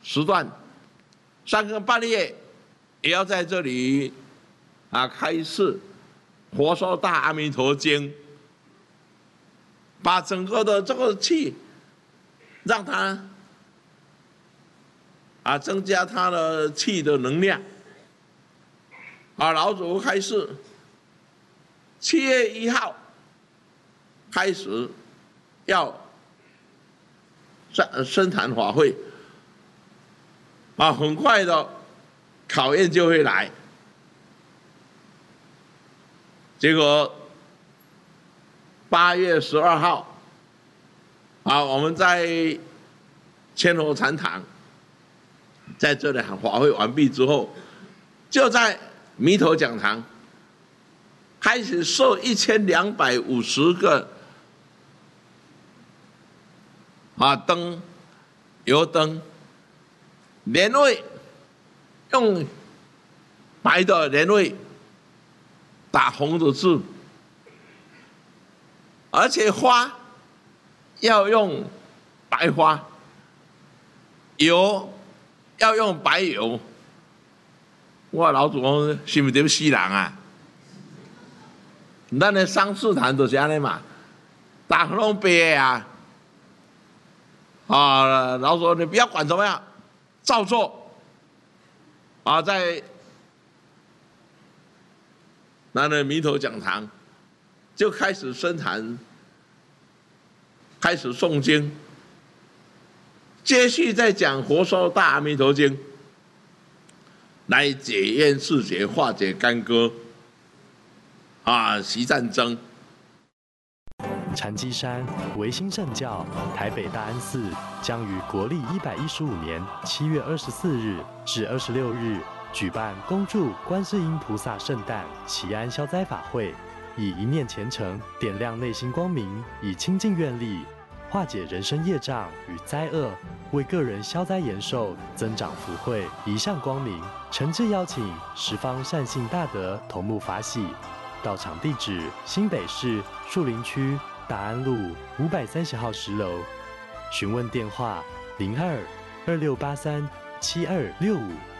时段，3更半夜也要在这里开示佛说大阿弥陀经，把整个的这个气让它增加它的气的能量。老祖开示，7月1号开始要升坛法会，很快的考验就会来。结果8月12号，我们在千佛禅堂，在这里法会完毕之后，就在弥陀讲堂开始设1250个灯，油灯，莲位用白的莲位打红的字，而且花要用白花，油要用白油。我老祖讲是不是在死人啊？咱的丧事坛就是安尼嘛，大家拢白的啊。老祖说你不要管怎么样，照做。在那的弥陀讲堂就开始升坛，开始诵经，接续再讲佛说大阿弥陀经，来解冤释结，化解干戈，习战争。 禅机山维新正教台北大安寺将于国历115年7月24日至26日举办恭祝观世音菩萨圣诞祈安消灾法会，以一念虔诚点亮内心光明，以清净愿力化解人生业障与灾厄，为个人消灾延寿，增长福慧，一向光明。诚挚邀请十方善信大德同沐法喜。到场地址：新北市树林区大安路530号10楼。询问电话：02-2683-7265。